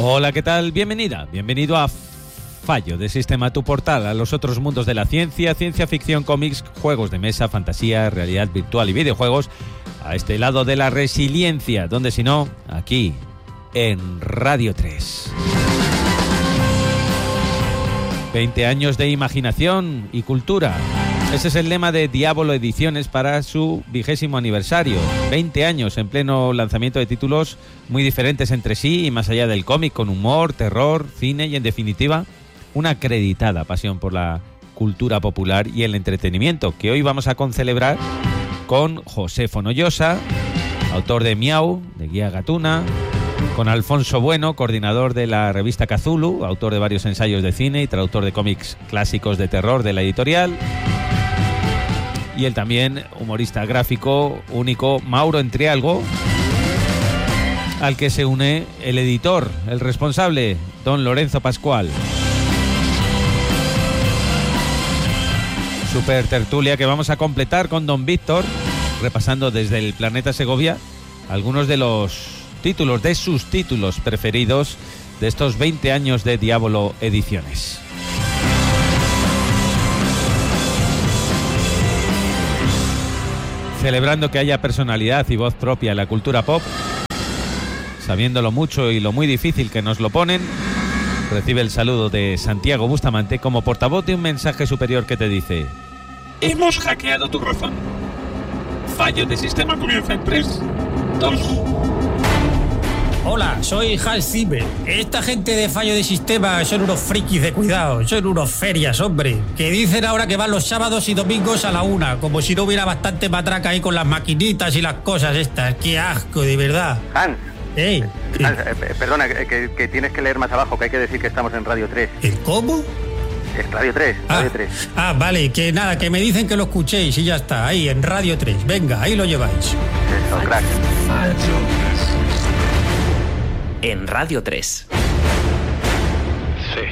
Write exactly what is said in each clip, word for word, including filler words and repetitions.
Hola, ¿qué tal? Bienvenida, bienvenido a Fallo de Sistema, tu portal a los otros mundos de la ciencia, ciencia ficción, cómics, juegos de mesa, fantasía, realidad virtual y videojuegos, a este lado de la resiliencia, donde si no, aquí, en Radio tres. veinte años de imaginación y cultura. Ese es el lema de Diablo Ediciones para su vigésimo aniversario. veinte años en pleno lanzamiento de títulos muy diferentes entre sí y más allá del cómic, con humor, terror, cine y, en definitiva, una acreditada pasión por la cultura popular y el entretenimiento, que hoy vamos a concelebrar con José Fonollosa, autor de Miau, de Guía Gatuna, con Alfonso Bueno, coordinador de la revista Cthulhu, autor de varios ensayos de cine y traductor de cómics clásicos de terror de la editorial, y el también humorista gráfico único Mauro Entrialgo, al que se une el editor, el responsable, don Lorenzo Pascual. Super tertulia que vamos a completar con don Víctor, repasando desde el planeta Segovia algunos de los títulos, de sus títulos preferidos de estos veinte años de Diablo Ediciones. Celebrando que haya personalidad y voz propia en la cultura pop, sabiendo lo mucho y lo muy difícil que nos lo ponen, recibe el saludo de Santiago Bustamante como portavoz de un mensaje superior que te dice: hemos hackeado tu razón. Fallo de sistema comienza en tres, dos... Hola, soy Hans Zimmer. Esta gente de Fallo de Sistema son unos frikis de cuidado, son unos ferias, hombre, que dicen ahora que van los sábados y domingos a la una, como si no hubiera bastante matraca ahí con las maquinitas y las cosas estas. ¡Qué asco, de verdad! Hans, hey, Hans eh, perdona, que, que tienes que leer más abajo, que hay que decir que estamos en Radio tres. ¿El cómo? Es Radio tres, Radio ah, tres. Ah, vale, que nada, que me dicen que lo escuchéis y ya está, ahí en Radio tres. Venga, ahí lo lleváis. Eso, crack. En Radio tres. Sí.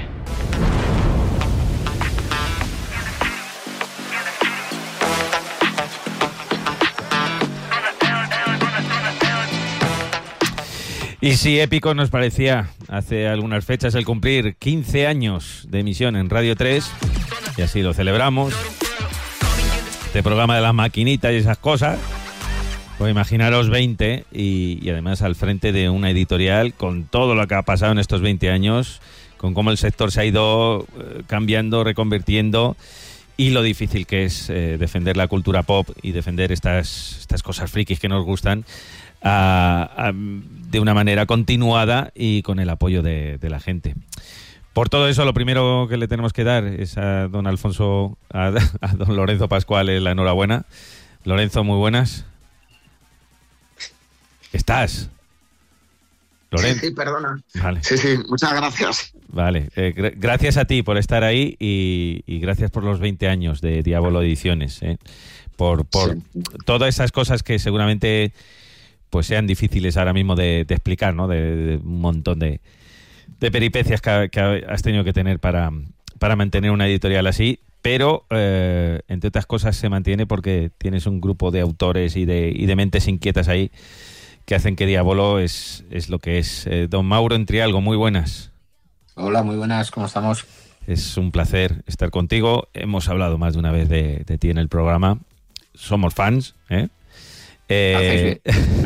Y si épico nos parecía hace algunas fechas el cumplir quince años de emisión en Radio tres, y así lo celebramos, este programa de las maquinitas y esas cosas, pues imaginaros veinte y, y además al frente de una editorial con todo lo que ha pasado en estos veinte años, con cómo el sector se ha ido eh, cambiando, reconvirtiendo, y lo difícil que es eh, defender la cultura pop y defender estas, estas cosas frikis que nos gustan a, a, de una manera continuada y con el apoyo de, de la gente. Por todo eso, lo primero que le tenemos que dar es a don Alfonso, a, a don Lorenzo Pascual, la enhorabuena. Lorenzo, muy buenas. ¿Estás? Lorenzo. Sí, sí, perdona. Vale. Sí, sí, muchas gracias. Vale, eh, gr- gracias a ti por estar ahí y, y gracias por los veinte años de Diablo Ediciones, ¿eh? Por, por sí. Todas esas cosas que seguramente pues sean difíciles ahora mismo de, de explicar, ¿no? De, de un montón de, de peripecias que, que has tenido que tener para, para mantener una editorial así, pero eh, entre otras cosas se mantiene porque tienes un grupo de autores y de, y de mentes inquietas ahí que hacen que Diablo es, es lo que es. Eh, don Mauro Entrialgo, muy buenas. Hola, muy buenas, ¿cómo estamos? Es un placer estar contigo. Hemos hablado más de una vez de, de ti en el programa. Somos fans, ¿eh? eh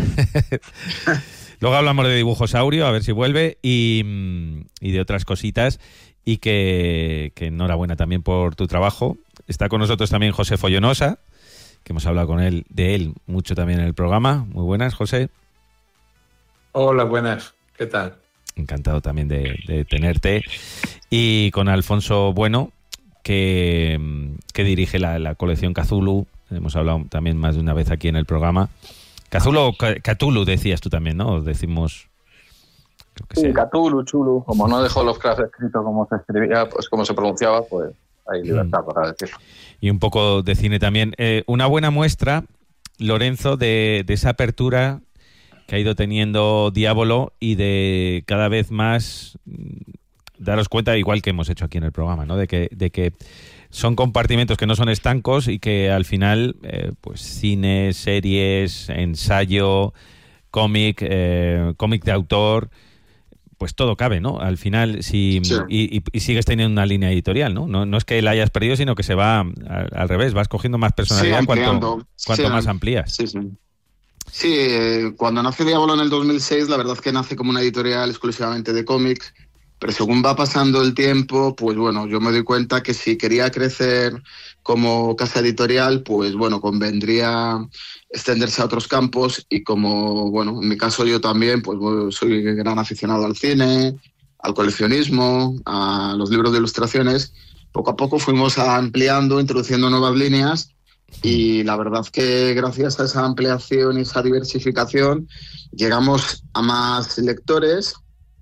Luego hablamos de Dibujosaurio, a ver si vuelve, y, y de otras cositas. Y que, que enhorabuena también por tu trabajo. Está con nosotros también José Fonollosa, que hemos hablado con él, de él mucho también en el programa. Muy buenas, José. Hola, buenas. ¿Qué tal? Encantado también de, de tenerte. Y con Alfonso Bueno, que, que dirige la, la colección Cthulhu. Hemos hablado también más de una vez aquí en el programa. Cthulhu o Cthulhu decías tú también, ¿no? Decimos... Creo que sí, sea. Cthulhu, Chulu. Como no dejó los clases escritos como se escribía, pues como se pronunciaba, pues hay libertad mm. para decirlo. Y un poco de cine también. Eh, una buena muestra, Lorenzo, de, de esa apertura que ha ido teniendo Diablo y de cada vez más daros cuenta, igual que hemos hecho aquí en el programa, ¿no? De que, de que son compartimentos que no son estancos y que al final, eh, pues cine, series, ensayo, cómic, eh, cómic de autor, pues todo cabe, ¿no? Al final, si Sí. y, y, y sigues teniendo una línea editorial, ¿no? No, no es que la hayas perdido, sino que se va al, al revés, vas cogiendo más personalidad Sí, cuanto, ampliando. cuanto Sí, más amplías. Sí, sí. Sí, eh, cuando nace Diabolo en el dos mil seis, la verdad es que nace como una editorial exclusivamente de cómics, pero según va pasando el tiempo, pues bueno, yo me doy cuenta que si quería crecer como casa editorial, pues bueno, convendría extenderse a otros campos y como, bueno, en mi caso yo también, pues bueno, soy gran aficionado al cine, al coleccionismo, a los libros de ilustraciones, poco a poco fuimos ampliando, introduciendo nuevas líneas. Y la verdad que gracias a esa ampliación y esa diversificación llegamos a más lectores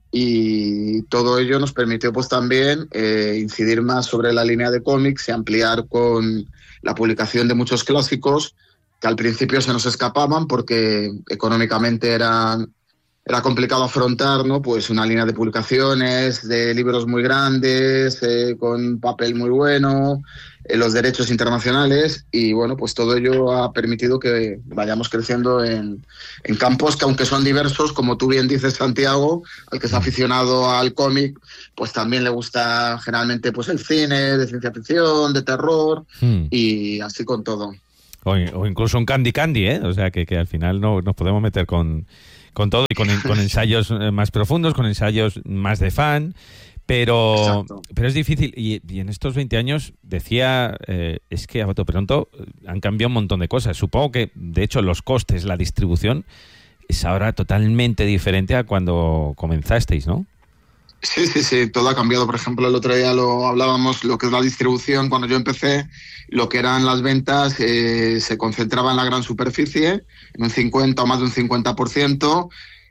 y todo ello nos permitió pues también eh, incidir más sobre la línea de cómics y ampliar con la publicación de muchos clásicos que al principio se nos escapaban porque económicamente eran, era complicado afrontar, ¿no? Pues una línea de publicaciones, de libros muy grandes, eh, con papel muy bueno, eh, los derechos internacionales y bueno, pues todo ello ha permitido que vayamos creciendo en, en campos que aunque son diversos, como tú bien dices, Santiago, al que es aficionado al cómic, pues también le gusta generalmente pues el cine, de ciencia ficción, de terror Hmm. y así con todo. O, o incluso un Candy Candy, ¿eh? O sea, que, que al final no, nos podemos meter con, con todo y con, con ensayos más profundos, con ensayos más de fan, pero, pero es difícil. Y, y en estos veinte años, decía, eh, es que a bote pronto han cambiado un montón de cosas. Supongo que, de hecho, los costes, la distribución, es ahora totalmente diferente a cuando comenzasteis, ¿no? Sí, sí, sí, todo ha cambiado. Por ejemplo, el otro día lo hablábamos, lo que es la distribución. Cuando yo empecé, lo que eran las ventas eh, se concentraba en la gran superficie, en un cincuenta o más de un cincuenta por ciento,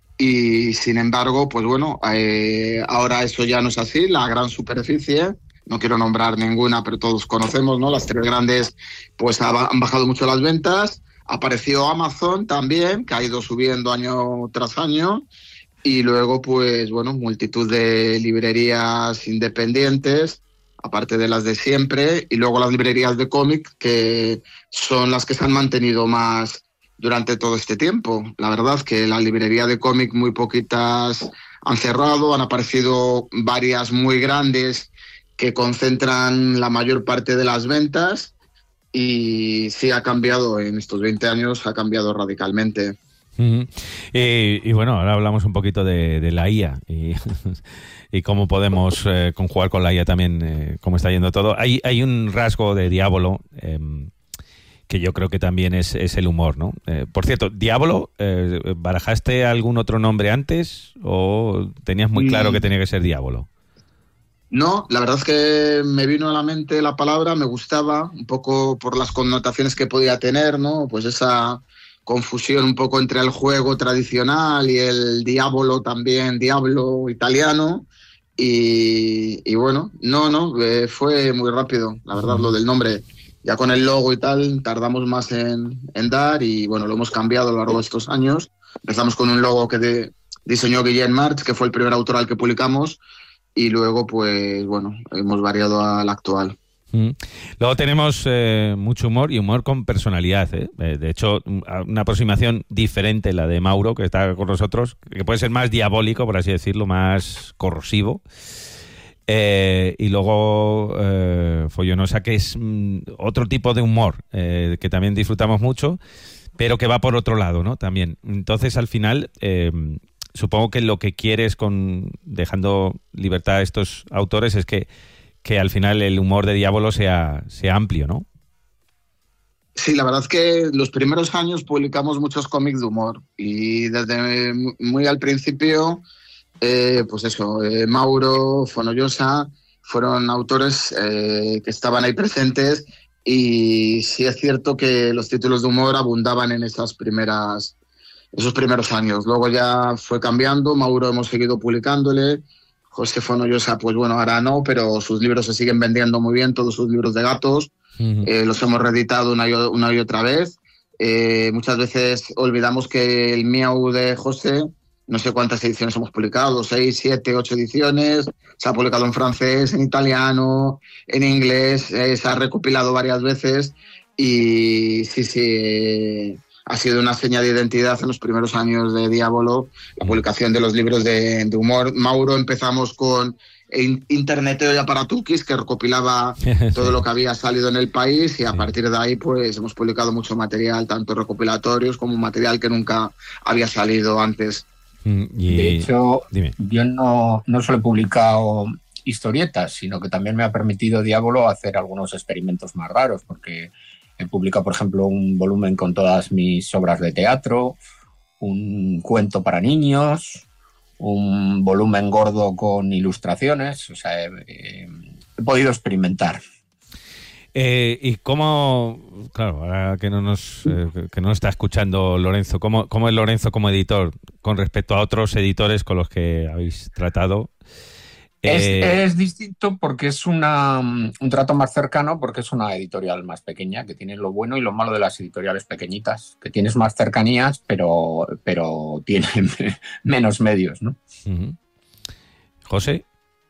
y sin embargo, pues bueno, eh, ahora eso ya no es así. La gran superficie, no quiero nombrar ninguna, pero todos conocemos, ¿no? Las tres grandes, pues ha, han bajado mucho las ventas. Apareció Amazon también, que ha ido subiendo año tras año. Y luego, pues, bueno, multitud de librerías independientes, aparte de las de siempre, y luego las librerías de cómic, que son las que se han mantenido más durante todo este tiempo. La verdad que la librería de cómic muy poquitas han cerrado, han aparecido varias muy grandes que concentran la mayor parte de las ventas, y sí ha cambiado en estos veinte años, ha cambiado radicalmente. Uh-huh. y, y bueno, ahora hablamos un poquito de, de la I A y, y cómo podemos eh, conjugar con la I A también, eh, cómo está yendo todo. Hay, hay un rasgo de Diabolo eh, que yo creo que también es, es el humor, ¿no? Eh, por cierto, Diabolo, eh, ¿barajaste algún otro nombre antes o tenías muy claro que tenía que ser Diabolo? No, la verdad es que me vino a la mente la palabra, me gustaba, un poco por las connotaciones que podía tener, ¿no? Pues esa confusión un poco entre el juego tradicional y el diabolo también, diablo italiano. Y, y bueno, no, no, eh, fue muy rápido, la verdad, lo del nombre. Ya con el logo y tal, tardamos más en, en dar y bueno, lo hemos cambiado a lo largo de estos años. Empezamos con un logo que de, diseñó Guillem March, que fue el primer autor al que publicamos, y luego, pues bueno, hemos variado al actual. Mm. Luego tenemos eh, mucho humor y humor con personalidad, ¿eh? Eh, de hecho, una aproximación diferente, la de Mauro, que está con nosotros, que puede ser más diabólico, por así decirlo, más corrosivo. Eh, y luego eh, Follonosa, que es mm, otro tipo de humor, eh, que también disfrutamos mucho, pero que va por otro lado, ¿no? También. Entonces, al final, eh, supongo que lo que quieres con dejando libertad a estos autores es que que al final el humor de Diabolo sea, sea amplio, ¿no? Sí, la verdad es que los primeros años publicamos muchos cómics de humor y desde muy al principio, eh, pues eso, eh, Mauro, Fonollosa, fueron autores eh, que estaban ahí presentes y sí es cierto que los títulos de humor abundaban en esas primeras, esos primeros años. Luego ya fue cambiando, Mauro hemos seguido publicándole, José Fonollosa, pues bueno, ahora no, pero sus libros se siguen vendiendo muy bien, todos sus libros de gatos. Uh-huh. Eh, los hemos reeditado una y, una y otra vez. Eh, muchas veces olvidamos que el Miau de José, no sé cuántas ediciones hemos publicado, seis, siete, ocho ediciones. Se ha publicado en francés, en italiano, en inglés, eh, se ha recopilado varias veces. Y sí, sí, eh, ha sido una seña de identidad en los primeros años de Diabolo, la publicación de los libros de, de humor. Mauro, empezamos con Interneteo y Aparatukis, que recopilaba todo sí. lo que había salido en el país, y a sí. partir de ahí pues hemos publicado mucho material, tanto recopilatorios como material que nunca había salido antes. Y... De hecho, Dime. yo no, no solo he publicado historietas, sino que también me ha permitido Diabolo hacer algunos experimentos más raros, porque he publicado, por ejemplo, un volumen con todas mis obras de teatro, un cuento para niños, un volumen gordo con ilustraciones. O sea, he, he, he podido experimentar. Eh, ¿Y cómo, claro, ahora que no nos eh, que no está escuchando Lorenzo, ¿cómo, cómo es Lorenzo como editor con respecto a otros editores con los que habéis tratado? Es, Eh, es distinto porque es una, un trato más cercano, porque es una editorial más pequeña, que tiene lo bueno y lo malo de las editoriales pequeñitas, que tienes más cercanías, pero, pero tienen menos medios, ¿no? Uh-huh. José.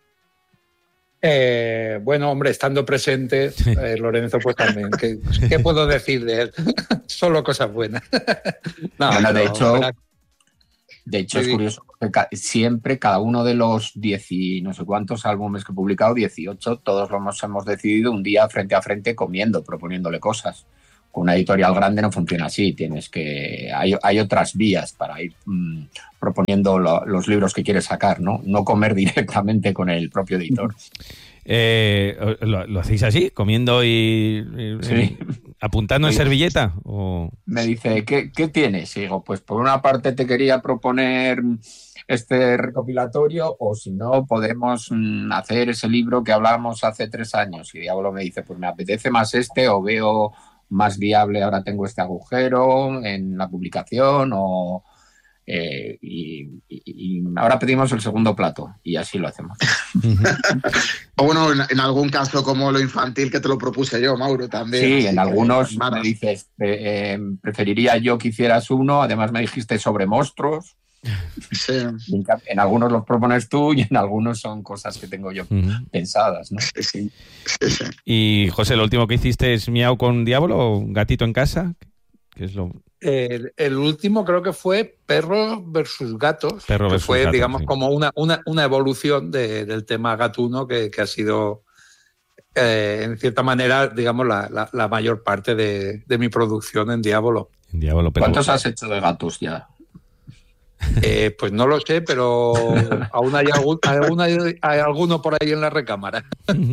Eh, bueno, hombre, estando presente, eh, Lorenzo, pues también. ¿Qué, qué puedo decir de él? Solo cosas buenas. No, bueno, de no, hecho, la... de hecho sí, es curioso, porque ca- siempre cada uno de los diez y no sé cuántos álbumes que he publicado, dieciocho, todos los hemos decidido un día frente a frente comiendo, proponiéndole cosas. Con una editorial grande no funciona así, tienes que hay, hay otras vías para ir mmm, proponiendo lo, los libros que quieres sacar, ¿no? No comer directamente con el propio editor. Eh, ¿lo, ¿Lo hacéis así? ¿Comiendo y, y sí. apuntando en sí. servilleta? ¿O? Me dice, ¿qué, qué tienes? Y digo, pues por una parte te quería proponer este recopilatorio, o si no, podemos mmm, hacer ese libro que hablábamos hace tres años. Y Diablo me dice, pues me apetece más este, o veo más viable, ahora tengo este agujero en la publicación, o eh, y, y, y ahora pedimos el segundo plato, y así lo hacemos. O bueno, en, en algún caso como lo infantil que te lo propuse yo, Mauro, también. Sí, en algunos me dices, eh, eh, preferiría yo que hicieras uno, además me dijiste sobre monstruos. Sí. En algunos los propones tú y en algunos son cosas que tengo yo uh-huh. pensadas, ¿no? Sí, sí. Sí, sí. Y José, ¿lo último que hiciste es Miau con Diablo o Gatito en casa? ¿Qué es lo...? El, el último creo que fue Perro versus Gatos, Perro que versus fue, gatos, digamos, sí. como una, una, una evolución de, del tema gatuno que, que ha sido, eh, en cierta manera, digamos, la, la, la mayor parte de, de mi producción en Diablo. En Diablo, pero... ¿Cuántos has hecho de gatos ya? Eh, pues no lo sé, pero aún hay, algún, aún hay, hay alguno por ahí en la recámara.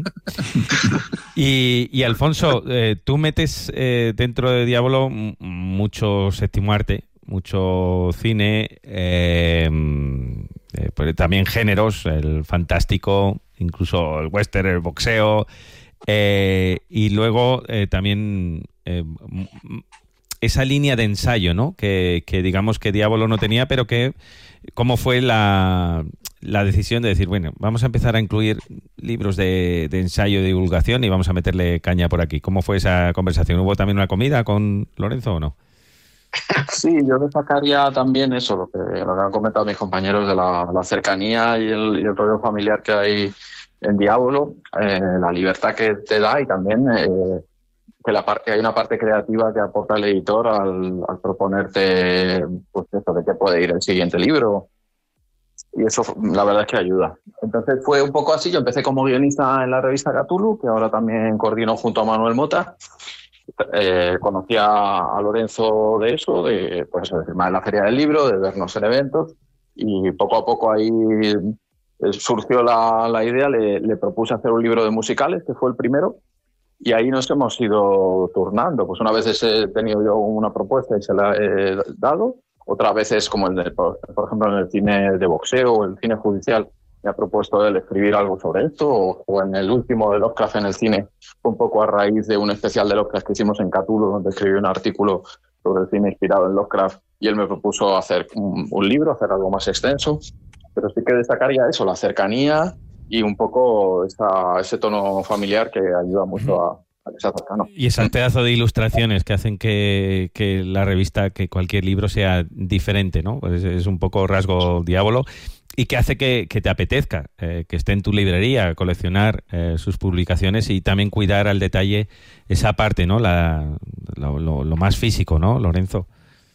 y, y Alfonso, eh, tú metes eh, dentro de Diablo mucho séptimo arte, mucho cine, eh, eh, pero también géneros, el fantástico, incluso el western, el boxeo, eh, y luego eh, también... Eh, esa línea de ensayo, ¿no? Que, que digamos que Diablo no tenía, pero que cómo fue la, la decisión de decir, bueno, vamos a empezar a incluir libros de, de ensayo y divulgación y vamos a meterle caña por aquí. ¿Cómo fue esa conversación? ¿Hubo también una comida con Lorenzo o no? Sí, yo destacaría también eso, lo que, lo que han comentado mis compañeros de la, la cercanía y el, y el rollo familiar que hay en Diablo, eh, la libertad que te da y también... Eh, que la parte hay una parte creativa que aporta el editor al, al proponerte pues eso, de qué puede ir el siguiente libro, y eso la verdad es que ayuda. Entonces fue un poco así. Yo empecé como guionista en la revista Cthulhu, que ahora también coordino junto a Manuel Mota. Eh, conocí a, a Lorenzo de eso, de, pues, de firmar en la Feria del Libro, de vernos en eventos, y poco a poco ahí surgió la, la idea. Le, le propuse hacer un libro de musicales, que fue el primero. Y ahí nos hemos ido turnando. Pues una vez he tenido yo una propuesta y se la he dado. Otras veces, como el de, por, por ejemplo, en el cine de boxeo o el cine judicial, me ha propuesto él escribir algo sobre esto. O, o en el último de Lovecraft en el cine, fue un poco a raíz de un especial de Lovecraft que hicimos en Cthulhu, donde escribí un artículo sobre el cine inspirado en Lovecraft. Y él me propuso hacer un, un libro, hacer algo más extenso. Pero sí que destacaría eso, la cercanía y un poco esa, ese tono familiar que ayuda mucho a, a que sea cercano. Y ese pedazo de ilustraciones que hacen que, que la revista, que cualquier libro sea diferente, ¿no? Pues es un poco rasgo Diablo y que hace que, que te apetezca, eh, que esté en tu librería, coleccionar eh, sus publicaciones y también cuidar al detalle esa parte, ¿no? La, lo, lo, lo más físico, ¿no, Lorenzo?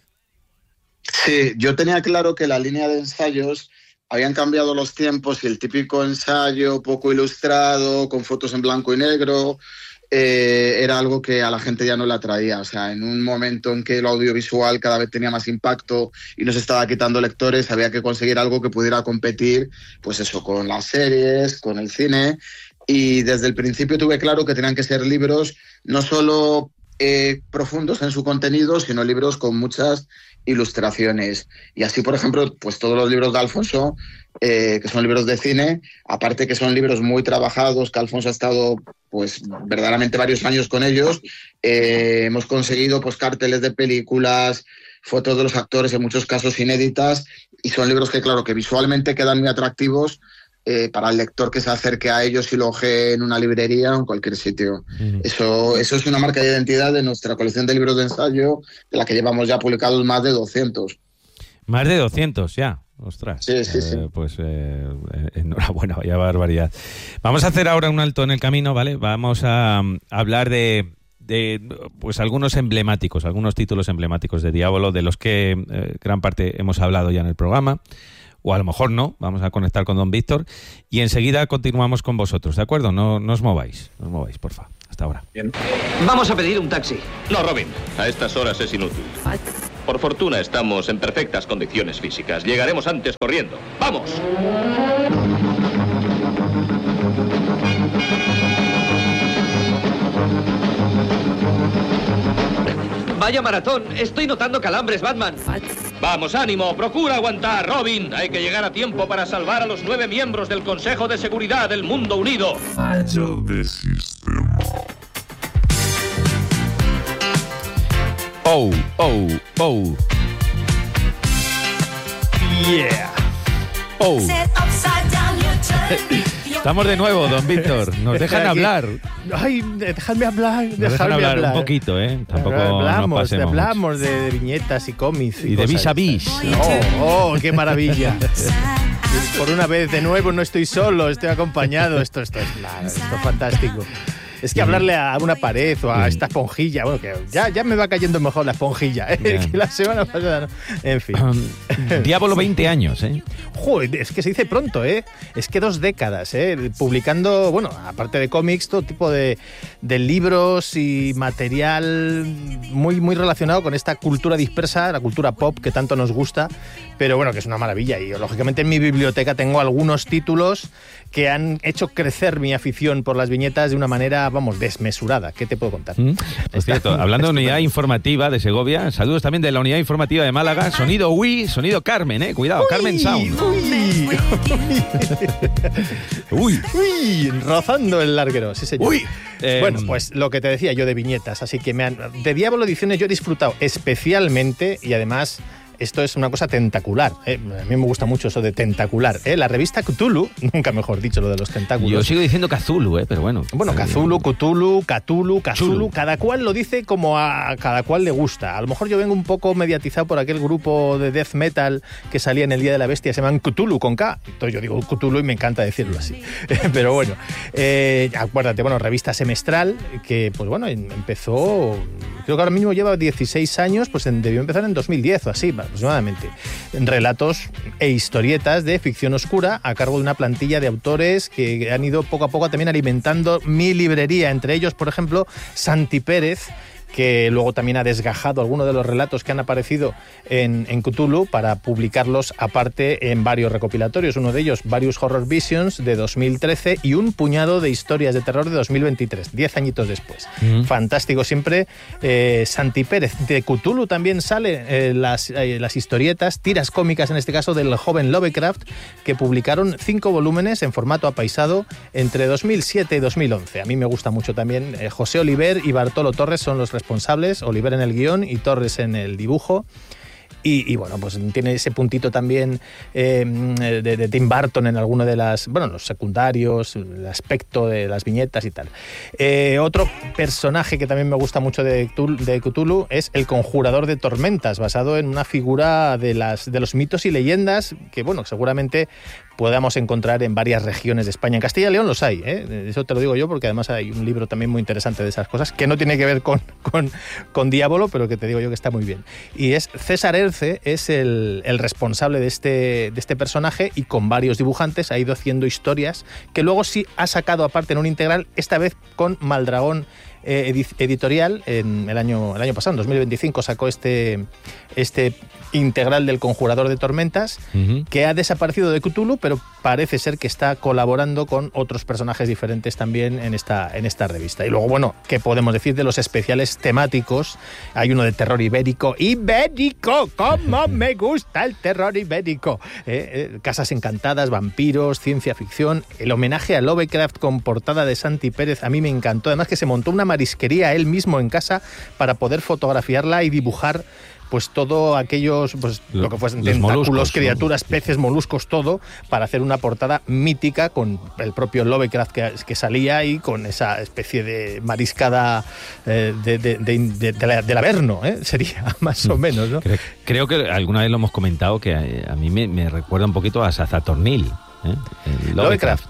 Sí, yo tenía claro que la línea de ensayos habían cambiado los tiempos y el típico ensayo poco ilustrado, con fotos en blanco y negro, eh, era algo que a la gente ya no le atraía. O sea, en un momento en que el audiovisual cada vez tenía más impacto y nos estaba quitando lectores, había que conseguir algo que pudiera competir, pues eso, con las series, con el cine. Y desde el principio tuve claro que tenían que ser libros no solo eh, profundos en su contenido, sino libros con muchas ilustraciones. Y así, por ejemplo, pues todos los libros de Alfonso, eh, que son libros de cine, aparte que son libros muy trabajados, que Alfonso ha estado pues verdaderamente varios años con ellos, eh, hemos conseguido pues carteles de películas, fotos de los actores, en muchos casos inéditas, y son libros que, claro, que visualmente quedan muy atractivos eh, para el lector que se acerque a ellos y lo ojee en una librería o en cualquier sitio. Mm. Eso, eso es una marca de identidad de nuestra colección de libros de ensayo, de la que llevamos ya publicados más de doscientos. Más de doscientos ya. Ostras. Sí, sí, eh, sí. Pues eh, enhorabuena, vaya barbaridad. Vamos a hacer ahora un alto en el camino, ¿vale? Vamos a, a hablar de, de pues algunos emblemáticos, algunos títulos emblemáticos de Diabolo, de los que eh, gran parte hemos hablado ya en el programa, o a lo mejor no. Vamos a conectar con don Víctor y enseguida continuamos con vosotros, ¿de acuerdo? No, no os mováis, no os mováis, porfa. Hasta ahora. Bien. Vamos a pedir un taxi. No, Robin, a estas horas es inútil. Por fortuna estamos en perfectas condiciones físicas. Llegaremos antes corriendo. ¡Vamos! Vaya maratón, estoy notando calambres, Batman. Vamos, ánimo, procura aguantar, Robin. Hay que llegar a tiempo para salvar a los nueve miembros del Consejo de Seguridad del Mundo Unido. Fallo de sistema. Oh, oh, oh. Yeah. Oh. Estamos de nuevo, don Víctor. Nos dejan hablar. Ay, dejadme hablar. Nos dejan hablar, hablar un poquito, ¿eh? Tampoco hablamos, nos pasemos. Hablamos de, de viñetas y cómics. Y, y de vis a vis. Oh, oh, qué maravilla. Por una vez, de nuevo, no estoy solo, estoy acompañado. Esto, esto, es, esto es fantástico. Es que hablarle a una pared o a esta esponjilla, bueno, que ya, ya me va cayendo mejor la esponjilla, ¿eh? Que la semana pasada no. En fin. Um, Diabolo veinte años, ¿eh? Joder, es que se dice pronto, ¿eh? Es que dos décadas, ¿eh? Publicando, bueno, aparte de cómics, todo tipo de, de libros y material muy, muy relacionado con esta cultura dispersa, la cultura pop que tanto nos gusta, pero bueno, que es una maravilla. Y lógicamente en mi biblioteca tengo algunos títulos que han hecho crecer mi afición por las viñetas de una manera, vamos, desmesurada. ¿Qué te puedo contar? Mm, es cierto, hablando de unidad informativa de Segovia, saludos también de la unidad informativa de Málaga, sonido Wii, sonido Carmen, eh, cuidado, uy, Carmen Sound. Uy, uy, uy, rozando el larguero, sí señor. Uy. Eh, bueno, pues lo que te decía yo de viñetas, así que me han, de Diablo Ediciones yo he disfrutado especialmente y además esto es una cosa tentacular, ¿eh? A mí me gusta mucho eso de tentacular, ¿eh? La revista Cthulhu, nunca mejor dicho lo de los tentáculos. Yo sigo diciendo Cthulhu, ¿eh? Pero bueno. Bueno, Cthulhu, Cthulhu, Cthulhu, Cthulhu, cada cual lo dice como a cada cual le gusta. A lo mejor yo vengo un poco mediatizado por aquel grupo de death metal que salía en el Día de la Bestia, se llaman Cthulhu con K. Entonces yo digo Cthulhu y me encanta decirlo así. Pero bueno, eh, acuérdate, bueno, revista semestral que, pues bueno, empezó, creo que ahora mismo lleva dieciséis años, pues debió empezar en dos mil diez o así, aproximadamente. Relatos e historietas de ficción oscura a cargo de una plantilla de autores que han ido poco a poco también alimentando mi librería, entre ellos, por ejemplo, Santi Pérez, que luego también ha desgajado algunos de los relatos que han aparecido en, en Cthulhu para publicarlos aparte en varios recopilatorios. Uno de ellos, Various Horror Visions, de dos mil trece, y un puñado de historias de terror de dos mil veintitrés, diez añitos después. Mm. Fantástico siempre. Eh, Santi Pérez. De Cthulhu también salen eh, las, eh, las historietas, tiras cómicas, en este caso del joven Lovecraft, que publicaron cinco volúmenes en formato apaisado entre dos mil siete y dos mil once. A mí me gusta mucho también. Eh, José Oliver y Bartolo Torres son los responsables responsables, Oliver en el guión y Torres en el dibujo. Y, y bueno, pues tiene ese puntito también eh, de, de Tim Burton en alguno de las, bueno, los secundarios, el aspecto de las viñetas y tal. Eh, otro personaje que también me gusta mucho de Cthulhu, de Cthulhu es el Conjurador de Tormentas, basado en una figura de, las, de los mitos y leyendas que, bueno, seguramente podamos encontrar en varias regiones de España. En Castilla y León los hay, ¿eh? Eso te lo digo yo porque además hay un libro también muy interesante de esas cosas, que no tiene que ver con, con, con Diabolo, pero que te digo yo que está muy bien. Y es César Herce, es el, el responsable de este, de este personaje, y con varios dibujantes ha ido haciendo historias que luego sí ha sacado aparte en un integral, esta vez con Maldragón eh, Editorial. En el año, el año pasado, en dos mil veinticinco, sacó este, este integral del Conjurador de Tormentas, uh-huh. que ha desaparecido de Cthulhu, pero parece ser que está colaborando con otros personajes diferentes también en esta, en esta revista. Y luego, bueno, ¿qué podemos decir de los especiales temáticos? Hay uno de terror ibérico. ¡Ibérico! ¡Cómo me gusta el terror ibérico! Eh, eh, casas encantadas, vampiros, ciencia ficción. El homenaje a Lovecraft con portada de Santi Pérez a mí me encantó. Además que se montó una marisquería él mismo en casa para poder fotografiarla y dibujar pues todo aquellos, pues lo que fuesen tentáculos, moluscos, criaturas, ¿no? peces, moluscos, todo, para hacer una portada mítica con el propio Lovecraft que, que salía y con esa especie de mariscada eh, de, de, de, de, de la, del Averno, ¿eh? Sería más o menos, ¿no? Creo, creo que alguna vez lo hemos comentado, que a, a mí me, me recuerda un poquito a Sazatornil. ¿Eh? Lovecraft,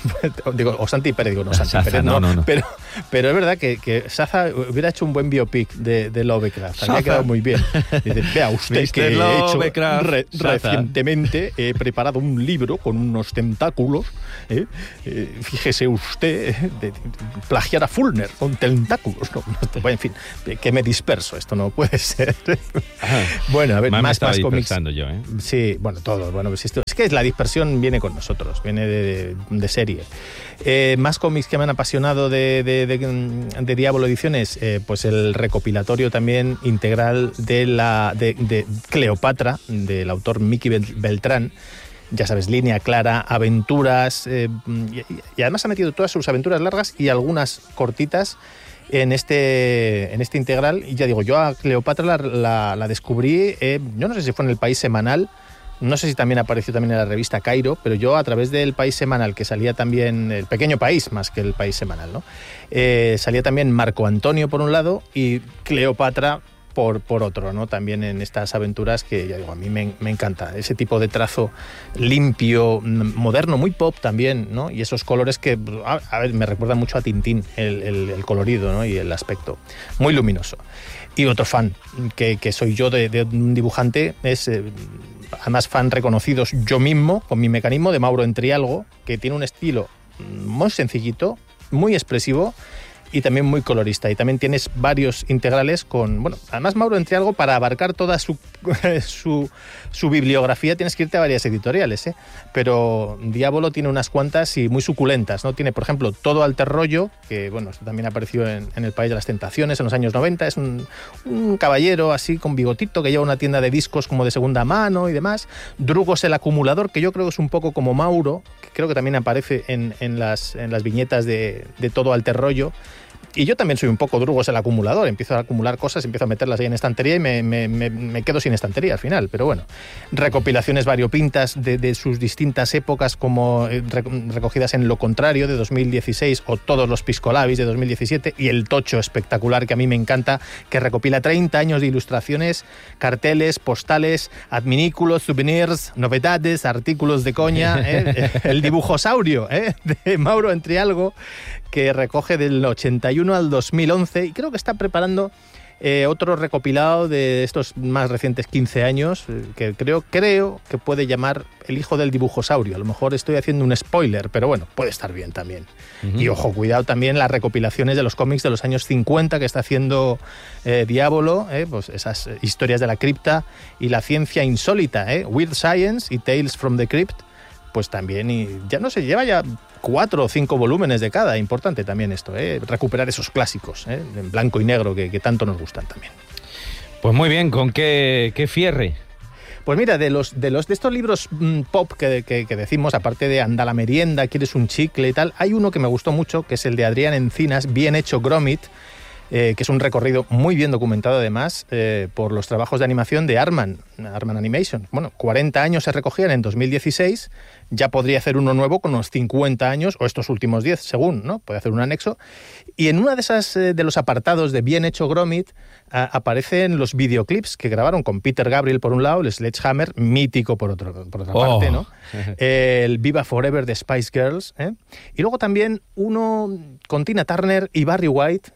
digo, o Santi Pérez, digo, no, Santi Saza, Pérez, no, no, no, no. Pero, pero es verdad que, que Saza hubiera hecho un buen biopic de, de Lovecraft, habría quedado muy bien. Dice, vea usted que he hecho re, recientemente, he preparado un libro con unos tentáculos, ¿eh? Eh, fíjese usted, eh, de, de, plagiar a Fulner con tentáculos, no, no, en fin, que me disperso, esto no puede ser. Ajá. Bueno, a ver, más, más, más cómics. Yo, ¿eh? Sí, bueno, todo, bueno, pues esto, es que la dispersión viene con nosotros, viene de, de, de serie. Eh, más cómics que me han apasionado de, de, de, de Diablo Ediciones, eh, pues el recopilatorio también integral de la de, de Cleopatra, del autor Miki Beltrán. Ya sabes, línea clara, aventuras, eh, y, y además ha metido todas sus aventuras largas y algunas cortitas en este en este integral. Y ya digo, yo a Cleopatra la, la, la descubrí, eh, yo no sé si fue en el País Semanal, no sé si también apareció también en la revista Cairo, pero yo a través del País Semanal, que salía también El Pequeño País, más que el País Semanal, ¿no? Eh, salía también Marco Antonio por un lado y Cleopatra por, por otro, ¿no? También en estas aventuras que, ya digo, a mí me, me encanta. Ese tipo de trazo limpio, moderno, muy pop también, ¿no? Y esos colores que, a, a ver, me recuerdan mucho a Tintín, el, el, el colorido, ¿no? Y el aspecto. Muy luminoso. Y otro fan que, que soy yo de, de un dibujante es, eh, además, fan reconocidos yo mismo, con mi mecanismo, de Mauro Entrialgo, que tiene un estilo muy sencillito, muy expresivo y también muy colorista. Y también tienes varios integrales con... Bueno, además Mauro Entrialgo, para abarcar toda su, su, su bibliografía tienes que irte a varias editoriales, ¿eh? Pero Diablo tiene unas cuantas y muy suculentas, ¿no? Tiene, por ejemplo, Todo Alter Rollo, que, bueno, esto también apareció en, en El País de las Tentaciones en los años noventa. Es un, un caballero así con bigotito que lleva una tienda de discos como de segunda mano y demás. Drugos el Acumulador, que yo creo que es un poco como Mauro, que creo que también aparece en, en, las, en las viñetas de, de Todo Alter Rollo. Y yo también soy un poco Drugos el Acumulador, empiezo a acumular cosas, empiezo a meterlas ahí en estantería y me, me, me, me quedo sin estantería al final, pero bueno. Recopilaciones variopintas de, de sus distintas épocas, como eh, recogidas en Lo Contrario de dos mil dieciséis o Todos los Piscolabis de dos mil diecisiete, y el Tocho espectacular que a mí me encanta, que recopila treinta años de ilustraciones, carteles, postales, adminículos, souvenirs, novedades, artículos de coña, ¿eh? El Dibujosaurio, ¿eh? De Mauro Entrialgo, que recoge del ochenta y uno al dos mil once, y creo que está preparando eh, otro recopilado de estos más recientes quince años, eh, que creo, creo que puede llamar El Hijo del Dibujosaurio. A lo mejor estoy haciendo un spoiler, pero bueno, puede estar bien también. Uh-huh. Y ojo, cuidado también las recopilaciones de los cómics de los años cincuenta que está haciendo eh, Diablo, eh, pues esas historias de la cripta y la ciencia insólita, eh, Weird Science y Tales from the Crypt, pues también, y ya no sé, lleva ya cuatro o cinco volúmenes de cada. Importante también esto, ¿eh? Recuperar esos clásicos, ¿eh? En blanco y negro que, que tanto nos gustan también. Pues muy bien, ¿con qué, qué fierre? Pues mira, de los de los de estos libros mmm, pop que, que, que decimos, aparte de Anda la merienda, Quieres un chicle y tal, hay uno que me gustó mucho, que es el de Adrián Encinas, Bien hecho Gromit, eh, que es un recorrido muy bien documentado además eh, por los trabajos de animación de Aardman, Aardman Animation. Bueno, cuarenta años se recogían en dos mil dieciséis, ya podría hacer uno nuevo con unos cincuenta años, o estos últimos diez, según, ¿no? Puede hacer un anexo. Y en una de esas eh, de los apartados de Bien hecho Gromit a, aparecen los videoclips que grabaron con Peter Gabriel por un lado, el Sledgehammer, mítico por, otro, por otra oh. parte, ¿no? El Viva Forever de Spice Girls, ¿eh? Y luego también uno con Tina Turner y Barry White,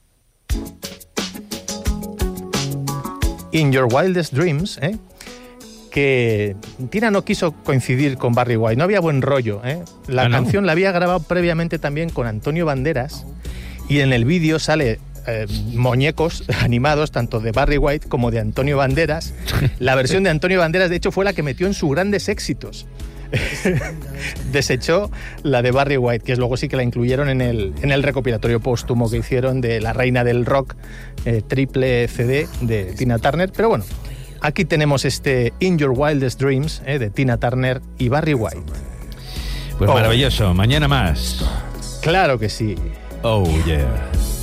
In Your Wildest Dreams, ¿eh? Que Tina no quiso coincidir con Barry White, no había buen rollo, ¿eh? La ah, canción no. la había grabado previamente también con Antonio Banderas y en el vídeo sale eh, muñecos animados tanto de Barry White como de Antonio Banderas. La versión de Antonio Banderas de hecho fue la que metió en sus grandes éxitos. Desechó la de Barry White, que es luego sí que la incluyeron en el, en el recopilatorio póstumo que hicieron de La Reina del Rock, eh, triple C D de Tina Turner. Pero bueno, aquí tenemos este In Your Wildest Dreams eh, de Tina Turner y Barry White. Pues oh. maravilloso, mañana más. Claro que sí. Oh yeah.